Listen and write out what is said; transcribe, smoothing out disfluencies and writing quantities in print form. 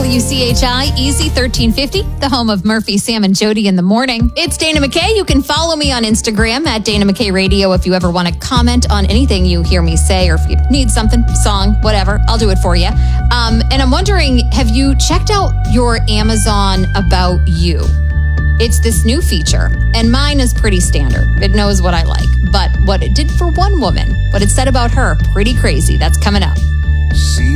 WCHI Easy 1350, the home of Murphy, Sam, and Jody in the morning. It's Dana McKay. You can follow me on Instagram at Dana McKay Radio if you ever want to comment on anything you hear me say, or if you need something, song, whatever, I'll do it for you. And I'm wondering, have you checked out your Amazon About You? It's this new feature, and mine is pretty standard. It knows what I like. But what it did for one woman, what it said about her, pretty crazy. That's coming up. See